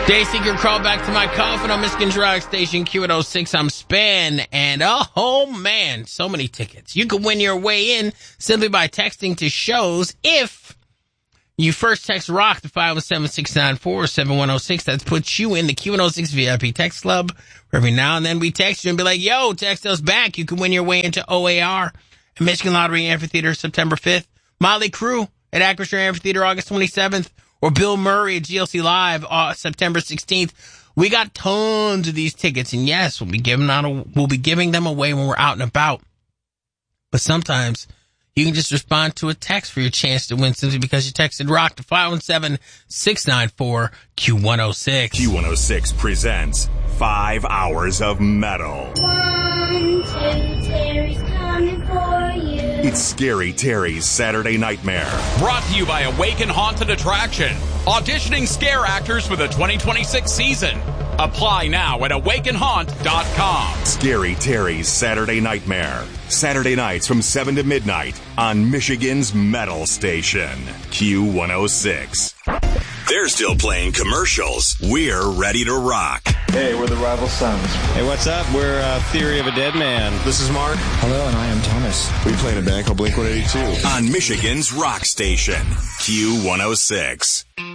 Dayseeker, crawl back to my coffin on Michigan's Rock Station Q106. I'm Span, and oh man, so many tickets. You can win your way in simply by texting to shows if you first text ROCK to 517-694-7106. That puts you in the Q106 VIP text club. Every now and then we text you and be like, yo, text us back. You can win your way into OAR at Michigan Lottery Amphitheater September 5th. Motley Crue at Acrisure Amphitheater August 27th. Or Bill Murray at GLC Live September 16th. We got tons of these tickets, and yes, we'll be giving them away when we're out and about. But sometimes you can just respond to a text for your chance to win simply because you texted ROCK to 517-694-Q106. Q106 presents 5 hours of metal. 1, 2, Terry's coming for you. It's Scary Terry's Saturday Nightmare. Brought to you by Awaken Haunted Attraction. Auditioning scare actors for the 2026 season. Apply now at awakenhaunt.com. Scary Terry's Saturday Nightmare. Saturday nights from 7 to midnight on Michigan's Metal Station. Q106. They're still playing commercials. We're ready to rock. Hey, we're the Rival Sons. Hey, what's up? We're Theory of a Dead Man. This is Mark. Hello, and I am Thomas. We play in a band called Blink-182. On Michigan's Rock Station. Q106.